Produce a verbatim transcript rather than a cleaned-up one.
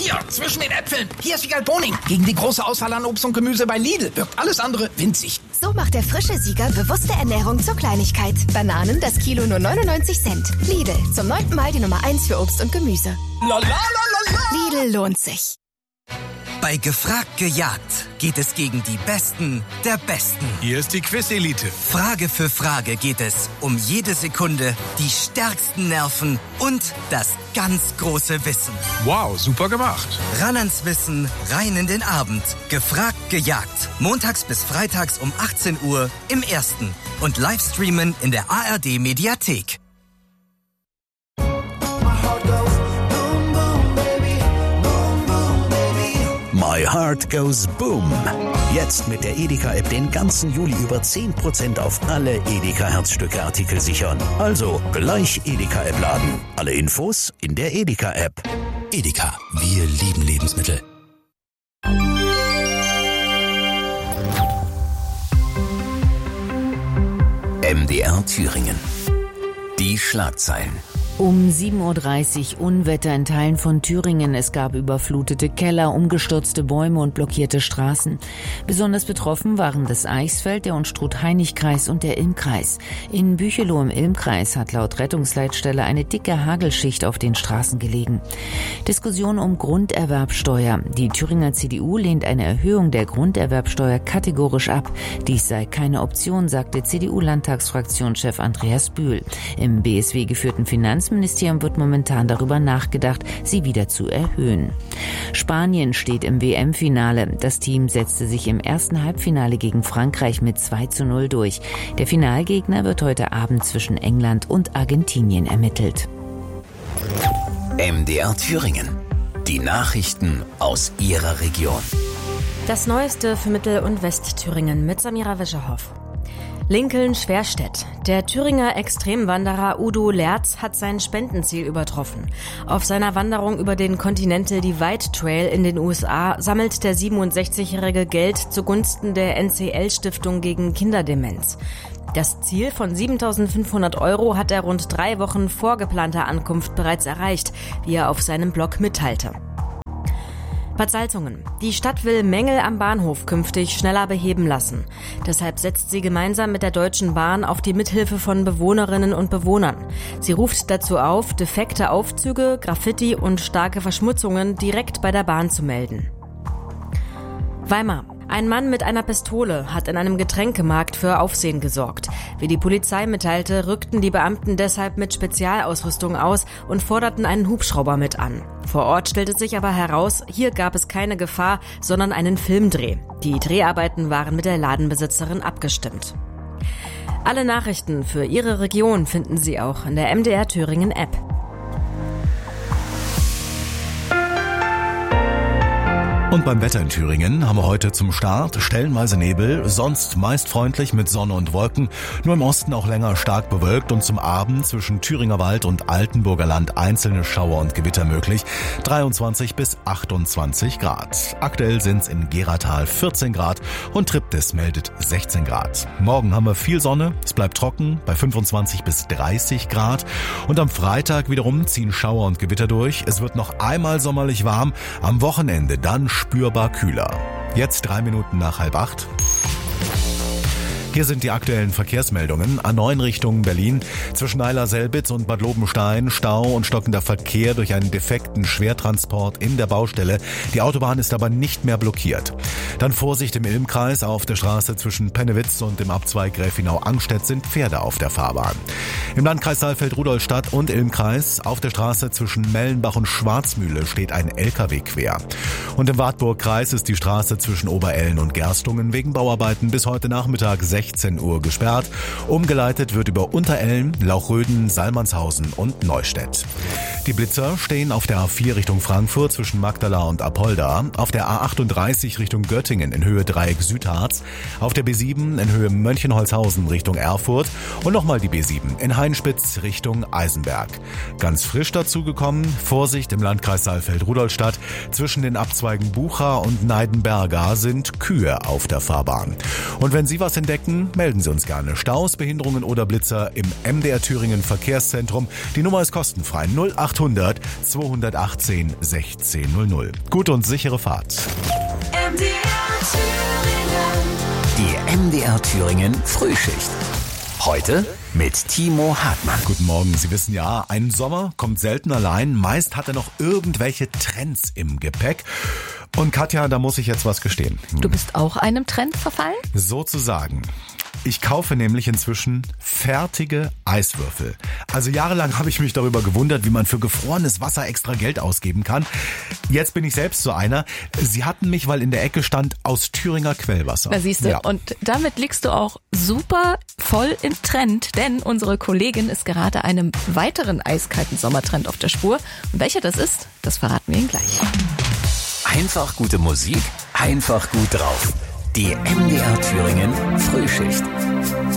Hier, zwischen den Äpfeln. Hier ist Siegal Boning. Gegen die große Auswahl an Obst und Gemüse bei Lidl wirkt alles andere winzig. So macht der frische Sieger bewusste Ernährung zur Kleinigkeit. Bananen das Kilo nur neunundneunzig Cent. Lidl, zum neunten Mal die Nummer eins für Obst und Gemüse. La, la, la, la, la. Lidl lohnt sich. Bei Gefragt gejagt geht es gegen die Besten der Besten. Hier ist die Quiz-Elite. Frage für Frage geht es um jede Sekunde, die stärksten Nerven und das ganz große Wissen. Wow, super gemacht. Ran ans Wissen, rein in den Abend. Gefragt gejagt. Montags bis freitags um achtzehn Uhr im Ersten. Und Livestreamen in der A R D-Mediathek. My Heart Goes Boom. Jetzt mit der Edeka-App den ganzen Juli über zehn Prozent auf alle Edeka-Herzstücke-Artikel sichern. Also gleich Edeka-App laden. Alle Infos in der Edeka-App. Edeka, wir lieben Lebensmittel. M D R Thüringen. Die Schlagzeilen. Um sieben Uhr dreißig Unwetter in Teilen von Thüringen. Es gab überflutete Keller, umgestürzte Bäume und blockierte Straßen. Besonders betroffen waren das Eichsfeld, der Unstrut-Hainich-Kreis und der Ilm-Kreis. In Bücheloh im Ilm-Kreis hat laut Rettungsleitstelle eine dicke Hagelschicht auf den Straßen gelegen. Diskussion um Grunderwerbsteuer. Die Thüringer C D U lehnt eine Erhöhung der Grunderwerbsteuer kategorisch ab. Dies sei keine Option, sagte C D U-Landtagsfraktionschef Andreas Bühl. Im B S W geführten Finanzministerium Ministerium wird momentan darüber nachgedacht, sie wieder zu erhöhen. Spanien steht im W M-Finale. Das Team setzte sich im ersten Halbfinale gegen Frankreich mit zwei zu null durch. Der Finalgegner wird heute Abend zwischen England und Argentinien ermittelt. M D R Thüringen. Die Nachrichten aus Ihrer Region. Das Neueste für Mittel- und Westthüringen mit Samira Wischerhoff. Lincoln-Schwerstedt. Der Thüringer Extremwanderer Udo Lerz hat sein Spendenziel übertroffen. Auf seiner Wanderung über den Continental Divide Trail in den U S A sammelt der siebenundsechzigjährige Geld zugunsten der N C L-Stiftung gegen Kinderdemenz. Das Ziel von siebentausendfünfhundert Euro hat er rund drei Wochen vor geplanter Ankunft bereits erreicht, wie er auf seinem Blog mitteilte. Bad Salzungen. Die Stadt will Mängel am Bahnhof künftig schneller beheben lassen. Deshalb setzt sie gemeinsam mit der Deutschen Bahn auf die Mithilfe von Bewohnerinnen und Bewohnern. Sie ruft dazu auf, defekte Aufzüge, Graffiti und starke Verschmutzungen direkt bei der Bahn zu melden. Weimar. Ein Mann mit einer Pistole hat in einem Getränkemarkt für Aufsehen gesorgt. Wie die Polizei mitteilte, rückten die Beamten deshalb mit Spezialausrüstung aus und forderten einen Hubschrauber mit an. Vor Ort stellte sich aber heraus, hier gab es keine Gefahr, sondern einen Filmdreh. Die Dreharbeiten waren mit der Ladenbesitzerin abgestimmt. Alle Nachrichten für Ihre Region finden Sie auch in der M D R Thüringen App. Und beim Wetter in Thüringen haben wir heute zum Start stellenweise Nebel, sonst meist freundlich mit Sonne und Wolken, nur im Osten auch länger stark bewölkt und zum Abend zwischen Thüringer Wald und Altenburger Land einzelne Schauer und Gewitter möglich, dreiundzwanzig bis achtundzwanzig Grad. Aktuell sind's in Geratal vierzehn Grad und Triptis meldet sechzehn Grad. Morgen haben wir viel Sonne, es bleibt trocken bei fünfundzwanzig bis dreißig Grad und am Freitag wiederum ziehen Schauer und Gewitter durch. Es wird noch einmal sommerlich warm, am Wochenende dann spürbar kühler. Jetzt drei Minuten nach halb acht. Hier sind die aktuellen Verkehrsmeldungen. A neun Richtung Berlin. Zwischen Eiler-Selbitz und Bad Lobenstein Stau und stockender Verkehr durch einen defekten Schwertransport in der Baustelle. Die Autobahn ist aber nicht mehr blockiert. Dann Vorsicht im Ilm-Kreis. Auf der Straße zwischen Pennewitz und dem Abzweig Gräfenau-Angstedt sind Pferde auf der Fahrbahn. Im Landkreis Saalfeld-Rudolstadt und Ilm-Kreis auf der Straße zwischen Mellenbach und Schwarzmühle steht ein L K W quer. Und im Wartburg-Kreis ist die Straße zwischen Oberellen und Gerstungen wegen Bauarbeiten bis heute Nachmittag sechzehn Uhr gesperrt. Umgeleitet wird über Unterellen, Lauchröden, Salmanshausen und Neustädt. Die Blitzer stehen auf der A vier Richtung Frankfurt zwischen Magdala und Apolda, auf der A achtunddreißig Richtung Göttingen in Höhe Dreieck Südharz, auf der B sieben in Höhe Mönchenholzhausen Richtung Erfurt und nochmal die B sieben in Hainspitz Richtung Eisenberg. Ganz frisch dazugekommen, Vorsicht im Landkreis Saalfeld-Rudolstadt, zwischen den Abzweigen Bucha und Neidenberger sind Kühe auf der Fahrbahn. Und wenn Sie was entdecken, Nachrichten, melden Sie uns gerne. Staus, Behinderungen oder Blitzer im M D R Thüringen Verkehrszentrum. Die Nummer ist kostenfrei null achthundert zweihundertachtzehn sechzehn null null. Gute und sichere Fahrt. M D R Thüringen. Die M D R Thüringen Frühschicht. Heute mit Timo Hartmann. Guten Morgen. Sie wissen ja, ein Sommer kommt selten allein. Meist hat er noch irgendwelche Trends im Gepäck. Und Katja, da muss ich jetzt was gestehen. Du bist auch einem Trend verfallen? Sozusagen. Ich kaufe nämlich inzwischen fertige Eiswürfel. Also jahrelang habe ich mich darüber gewundert, wie man für gefrorenes Wasser extra Geld ausgeben kann. Jetzt bin ich selbst so einer. Sie hatten mich, weil in der Ecke stand, aus Thüringer Quellwasser. Da siehst du, ja. Und damit liegst du auch super voll im Trend, denn unsere Kollegin ist gerade einem weiteren eiskalten Sommertrend auf der Spur. Und welcher das ist, das verraten wir Ihnen gleich. Einfach gute Musik, einfach gut drauf. Die M D R Thüringen Frühschicht.